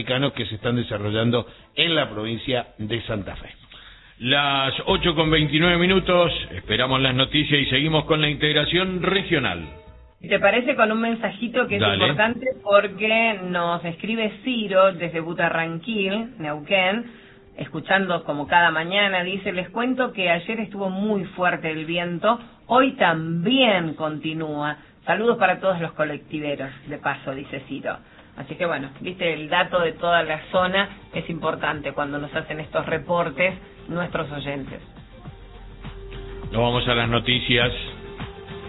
latinoamericanos que se están desarrollando en la provincia de Santa Fe. Las 8:29, esperamos las noticias y seguimos con la integración regional. ¿Te parece con un mensajito que es importante? Porque nos escribe Ciro desde Butarranquil, Neuquén, escuchando como cada mañana, dice: les cuento que ayer estuvo muy fuerte el viento, hoy también continúa. Saludos para todos los colectiveros, de paso, dice Ciro. Así que bueno, viste, el dato de toda la zona es importante cuando nos hacen estos reportes nuestros oyentes. Nos vamos a las noticias.